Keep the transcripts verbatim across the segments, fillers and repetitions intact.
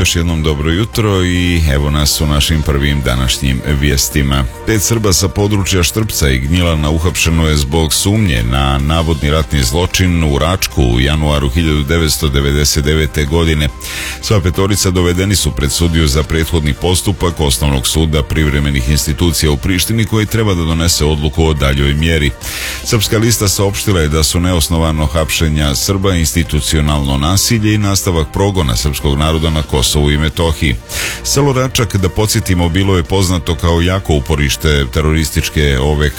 još jednom dobro jutro i evo nas u našim prvim današnjim vijestima. Pet Srba sa područja Štrpca i Gnjilana uhapšeno je zbog sumnje na navodni ratni zločin u Račku u januaru hiljadu devetsto devedeset devete. godine. Sva petorica dovedeni su pred sudiju za prethodni postupak Osnovnog suda privremenih institucija u Prištini koji treba da donese odluku o daljoj mjeri. Srpska lista saopštila je da su neosnovano hapšenja Srba institucionalno nasilje i nastavak progona srpskog naroda na Kosovu i Metohiji. Selo Račak, da podsjetimo, bilo je poznato kao jako uporište terorističke O V K,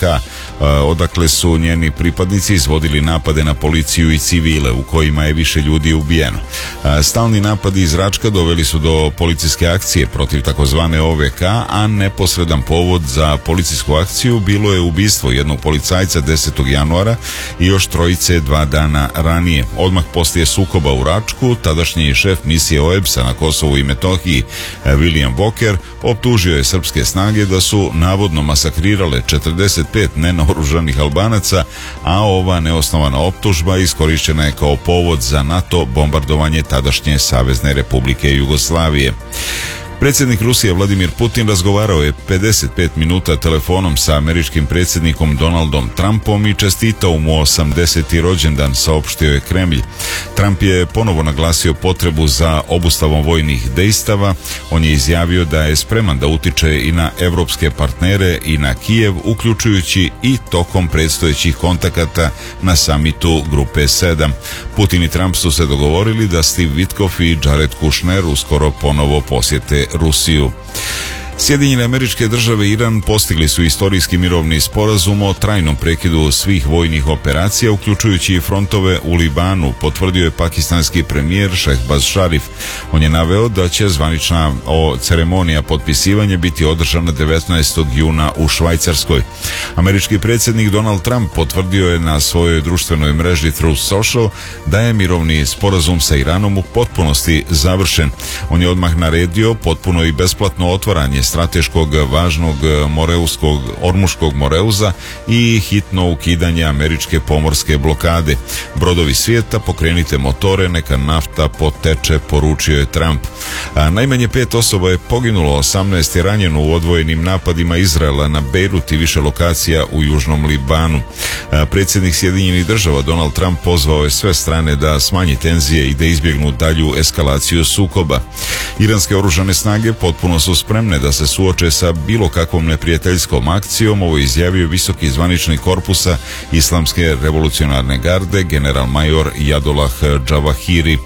odakle su njeni pripadnici izvodili napade na policiju i civile u kojima je više ljudi ubijeno. Stalni napadi iz Račka doveli su do policijske akcije protiv takozvane O V K, a neposredan povod za policijsku akciju bilo je ubistvo jednog policajca desetog januara i još trojice dva dana ranije. Odmah poslije sukoba u Račku, tadašnji šef misije O E B S-a na Kosovu i Metohiji William Walker optužio je srpske snage da su navodno masakrirale četrdeset pet nenaoružanih Albanaca, a ova neosnovana optužba iskorišćena je kao povod za NATO bombardovanje tadašnje Savezne Republike Jugoslavije. Predsjednik Rusije Vladimir Putin razgovarao je pedeset pet minuta telefonom sa američkim predsjednikom Donaldom Trumpom i čestitao mu osamdeseti rođendan, saopštio je Kremlj. Trump je ponovo naglasio potrebu za obustavom vojnih dejstava. On je izjavio da je spreman da utiče i na evropske partnere i na Kijev, uključujući i tokom predstojećih kontakata na samitu Grupe sedam. Putin i Trump su se dogovorili da Steve Witkoff i Jared Kushner uskoro ponovo posjete Rusiju. Sjedinjene Američke Države i Iran postigli su istorijski mirovni sporazum o trajnom prekidu svih vojnih operacija, uključujući i frontove u Libanu, potvrdio je pakistanski premijer Šehbaz Šarif. On je naveo da će zvanična o ceremonija potpisivanja biti održana devetnaestog juna u Švajcarskoj. Američki predsjednik Donald Trump potvrdio je na svojoj društvenoj mreži Truth Social da je mirovni sporazum sa Iranom u potpunosti završen. On je odmah naredio potpuno i besplatno otvaranje strateškog važnog moreuskog, ormuškog moreuza i hitno ukidanje američke pomorske blokade. Brodovi svijeta, pokrenite motore, neka nafta poteče, poručio je Trump. A najmanje pet osoba je poginulo, osamnaest je ranjeno u odvojenim napadima Izraela na Bejrut i više lokacija u južnom Libanu. A predsjednik Sjedinjenih Država Donald Trump pozvao je sve strane da smanji tenzije i da izbjegnu dalju eskalaciju sukoba. Iranske oružane snage potpuno su spremne da se suoče sa bilo kakvom neprijateljskom akcijom, ovo je izjavio visoki zvaničnik korpusa Islamske revolucionarne garde general major Jadollah Džavahiri.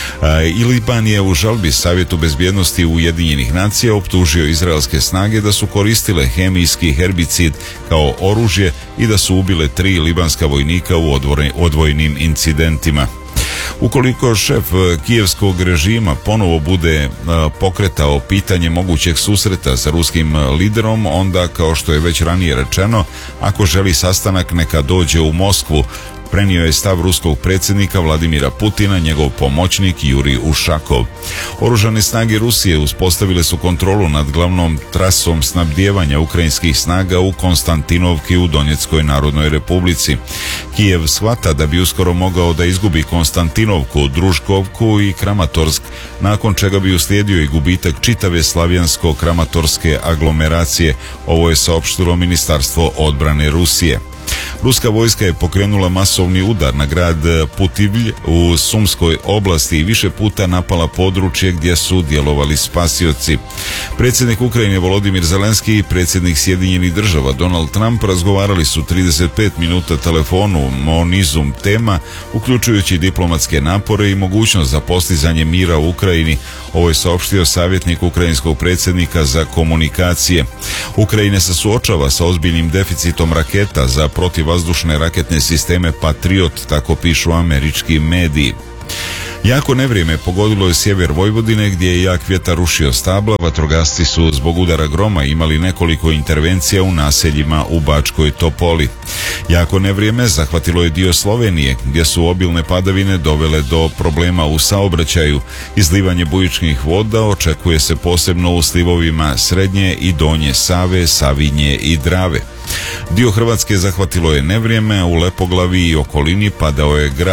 I Liban je u žalbi Savjetu bezbjednosti Ujedinjenih nacija optužio izraelske snage da su koristile hemijski herbicid kao oružje i da su ubile tri libanska vojnika u odvojnim incidentima. Ukoliko šef kijevskog režima ponovo bude pokretao pitanje mogućeg susreta sa ruskim liderom, onda, kao što je već ranije rečeno, ako želi sastanak neka dođe u Moskvu, prenio je stav ruskog predsjednika Vladimira Putina njegov pomoćnik Juri Ušakov. Oružane snage Rusije uspostavile su kontrolu nad glavnom trasom snabdijevanja ukrajinskih snaga u Konstantinovki u Donjeckoj Narodnoj Republici. Kijev shvata da bi uskoro mogao da izgubi Konstantinovku, Družkovku i Kramatorsk, nakon čega bi uslijedio i gubitak čitave slavjansko-kramatorske aglomeracije, ovo je saopštilo Ministarstvo odbrane Rusije. Ruska vojska je pokrenula masovni udar na grad Putivlj u Sumskoj oblasti i više puta napala područje gdje su djelovali spasioci. Predsjednik Ukrajine Volodimir Zelenski i predsjednik Sjedinjenih Država Donald Trump razgovarali su trideset pet minuta telefonom o nizu tema, uključujući diplomatske napore i mogućnost za postizanje mira u Ukrajini, ovo je saopštio savjetnik ukrajinskog predsjednika za komunikacije. Ukrajina se suočava sa ozbiljnim deficitom raketa za protivvazdušne raketne sisteme Patriot, tako pišu američki mediji. Jako nevrijeme pogodilo je sjever Vojvodine gdje je jak vjetar rušio stabla. Vatrogasci su zbog udara groma imali nekoliko intervencija u naseljima u Bačkoj Topoli. Jako nevrijeme zahvatilo je dio Slovenije gdje su obilne padavine dovele do problema u saobraćaju. Izlivanje bujičnih voda očekuje se posebno u slivovima Srednje i Donje Save, Savinje i Drave. Dio Hrvatske zahvatilo je nevrijeme, u Lepoglavi i okolini padao je grad.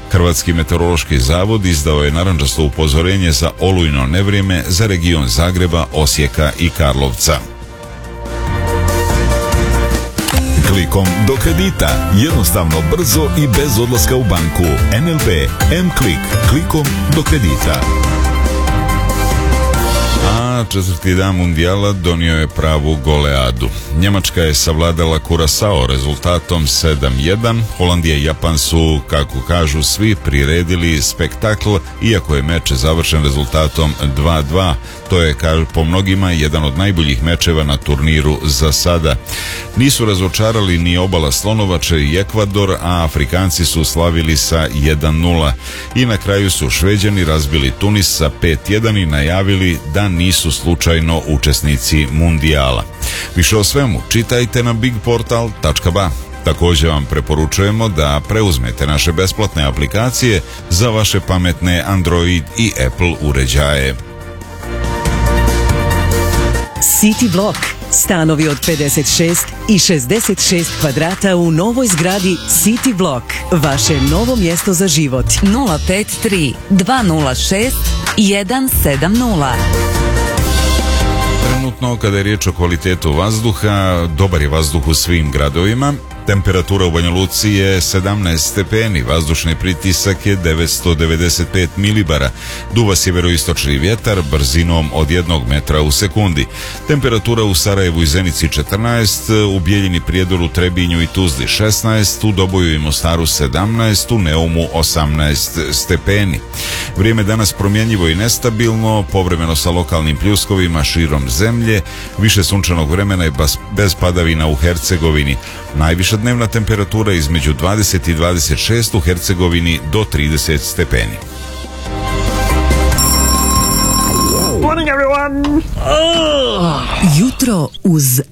Hrvatski meteorološki zavod izdao je narandžasto upozorenje za olujno nevrijeme za region Zagreba, Osijeka i Karlovca. Klikom do kredita. Jednostavno, brzo i bez odlaska u banku. N L B M-Klik. Klikom do kredita. A četvrti dan mundijala donio je pravu goleadu. Njemačka je savladala Kurasao rezultatom sedam jedan. Holandija i Japan su, kako kažu svi, priredili spektakl, iako je meč završen rezultatom dva dva. To je, kažu po mnogima, jedan od najboljih mečeva na turniru za sada. Nisu razočarali ni Obala Slonovače i Ekvador, a Afrikanci su slavili sa jedan nula. I na kraju su Šveđani razbili Tunis sa pet jedan i najavili da nisu slučajno učesnici mundijala. Više o svemu čitajte na bigportal tačka ba. Također vam preporučujemo da preuzmete naše besplatne aplikacije za vaše pametne Android i Apple uređaje. City Block. Stanovi od pedeset šest i šezdeset šest kvadrata u novoj zgradi City Block. Vaše novo mjesto za život. nula pet tri dva nula šest jedan sedam nula. Trenutno, kada je riječ o kvalitetu vazduha, dobar je vazduh u svim gradovima. Temperatura u Banja Luci je sedamnaest stepeni, vazdušni pritisak je devetsto devedeset pet milibara, duva sjeveroistočni vjetar brzinom od jednog metra u sekundi. Temperatura u Sarajevu i Zenici četrnaest, u Bijeljini, Prijedoru, Trebinju i Tuzli šesnaest, u Doboju i Mostaru sedamnaest, u Neumu osamnaest stepeni. Vrijeme danas promjenjivo i nestabilno, povremeno sa lokalnim pljuskovima širom zemlje, više sunčanog vremena i bez padavina u Hercegovini. Najviša dnevna temperatura između dvadeset i dvadeset šest, u Hercegovini do trideset stepeni. Jutro uz